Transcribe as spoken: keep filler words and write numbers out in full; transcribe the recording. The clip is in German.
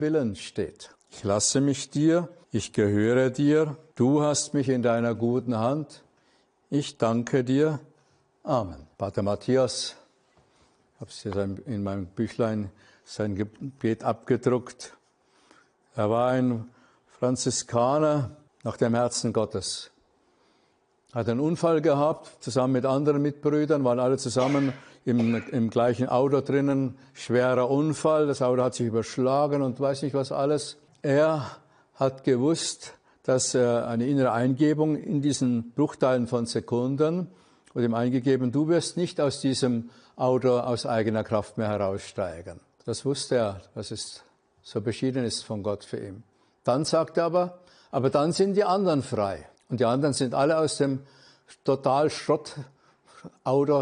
Willen steht. Ich lasse mich dir, ich gehöre dir, du hast mich in deiner guten Hand, ich danke dir. Amen. Pater Matthias, ich habe es hier in meinem Büchlein, sein Gebet abgedruckt. Er war ein Franziskaner nach dem Herzen Gottes. Hat einen Unfall gehabt, zusammen mit anderen Mitbrüdern, waren alle zusammen im, im gleichen Auto drinnen. Schwerer Unfall, das Auto hat sich überschlagen und weiß nicht was alles. Er hat gewusst, dass er eine innere Eingebung in diesen Bruchteilen von Sekunden und ihm eingegeben, du wirst nicht aus diesem Auto aus eigener Kraft mehr heraussteigen. Das wusste er, dass es so beschieden ist von Gott für ihn. Dann sagt er aber, aber dann sind die anderen frei. Und die anderen sind alle aus dem total Schrottauto